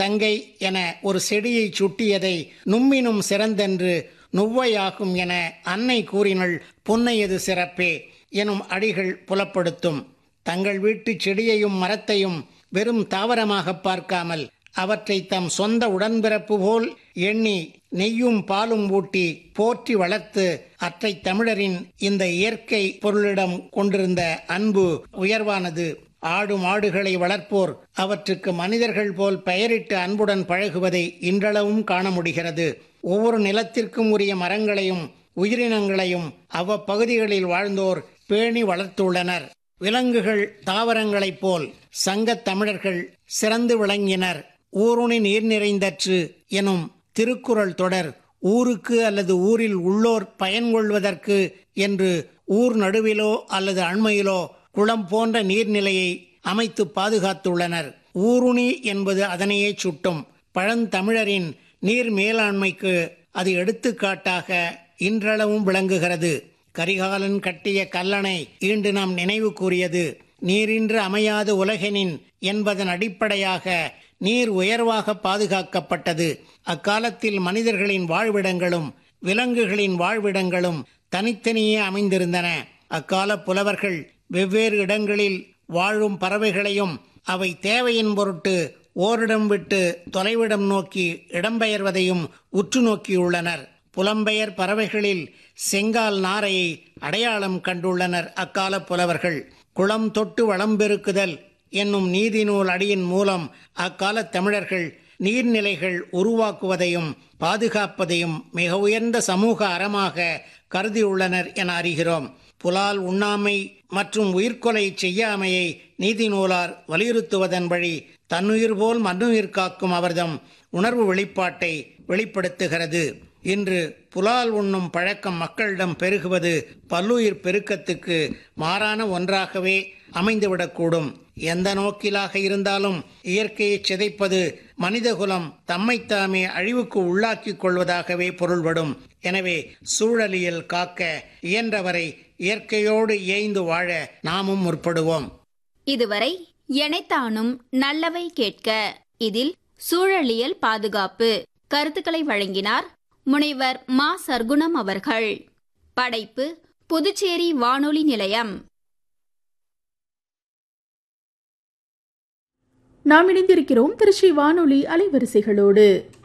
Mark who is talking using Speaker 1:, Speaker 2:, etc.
Speaker 1: தங்கை என ஒரு செடியை சுட்டியதை நும்மினும் சிறந்தென்று நுவ்வையாகும் என அன்னை கூறினள் புன்னையது சிறப்பே எனும் அடிகள் புலப்படுத்தும். தங்கள் வீட்டு செடியையும் மரத்தையும் வெறும் தாவரமாக பார்க்காமல் அவற்றை தம் சொந்த உடன்பிறப்பு போல் எண்ணி நெய்யும் பாலும் ஊட்டி போற்றி வளர்த்து அற்றை தமிழரின் இந்த இயற்கை பொருளிடம் கொண்டிருந்த அன்பு உயர்வானது. ஆடு மாடுகளை வளர்ப்போர் அவற்றுக்கு மனிதர்கள் போல் பெயரிட்டு அன்புடன் பழகுவதை இன்றளவும் காண முடிகிறது. ஒவ்வொரு நிலத்திற்கும் உரிய மரங்களையும் உயிரினங்களையும் அவ்வப்பகுதிகளில் வாழ்ந்தோர் பேணி வளர்த்துள்ளனர். விலங்குகள் தாவரங்களைப் போல் சங்கத் தமிழர்கள் சிறந்து விளங்கினர். ஊருணி நீர் நிறைந்தற்று எனும் திருக்குறள் தொடர் ஊருக்கு அல்லது ஊரில் உள்ளோர் பயன்கொள்வதற்கு என்று ஊர் நடுவிலோ அல்லது அண்மையிலோ குளம் போன்ற நீர்நிலையை அமைத்து பாதுகாத்துள்ளனர். ஊருணி என்பது அதனையே சுட்டும். பழந்தமிழரின் நீர் மேலாண்மைக்கு அது எடுத்துக்காட்டாக இன்றளவும் விளங்குகிறது. கரிகாலன் கட்டிய கல்லணை ஈண்டு நாம் நினைவு கூறியது. நீரின்று அமையாது உலகெனின் என்பதன் அடிப்படையாக நீர் உயர்வாக பாதுகாக்கப்பட்டது. அக்காலத்தில் மனிதர்களின் வாழ்விடங்களும் விலங்குகளின் வாழ்விடங்களும் தனித்தனியே அமைந்திருந்தன. அக்கால புலவர்கள் வெவ்வேறு இடங்களில் வாழும் பறவைகளையும் அவை தேவையின் பொருட்டு ஓரிடம் விட்டு தொலைவிடம் நோக்கி இடம்பெயர்வதையும் உற்று நோக்கியுள்ளனர். புலம்பெயர் பறவைகளில் செங்கால் நாரையை அடையாளம் கண்டுள்ளனர் அக்கால புலவர்கள். குளம் தொட்டு வளம்பெருக்குதல் என்னும் நீதிநூல் அடியின் மூலம் அக்கால தமிழர்கள் நீர்நிலைகள் உருவாக்குவதையும் பாதுகாப்பதையும் மிக உயர்ந்த சமூக அறமாக கருதியுள்ளனர் என அறிகிறோம். புலால் உண்ணாமை மற்றும் உயிர்கொலை செய்யாமையை நீதி நூலார் வலியுறுத்துவதன் வழி தன்னுயிர் போல் மண்ணுயிர் காக்கும் அவர்தம் உணர்வு வெளிப்பாட்டை வெளிப்படுத்துகிறது. இன்று புலால் உண்ணும் பழக்கம் மக்களிடம் பெருகுவது பல்லுயிர் பெருக்கத்துக்கு மாறான ஒன்றாகவே அமைந்துவிடக்கூடும். எந்த நோக்கிலாக இருந்தாலும் இயற்கையை சிதைப்பது மனிதகுலம் தம்மைத்தாமே அழிவுக்கு உள்ளாக்கிக் கொள்வதாகவே பொருள்படும். எனவே சூழலியல் காக்க இயன்றவரை இயற்கையோடு இயைந்து வாழ நாமும் முற்படுவோம்.
Speaker 2: இதுவரை எனைத்தானும் நல்லவை கேட்க இதில் சூழலியல் பாதுகாப்பு கருத்துக்களை வழங்கினார் முனைவர் மா. சர்க்குணம் அவர்கள். படைப்பு புதுச்சேரி வானொலி நிலையம்.
Speaker 3: நாம் இணைந்திருக்கிறோம் திருச்சி வானொலி அலைவரிசைகளோடு.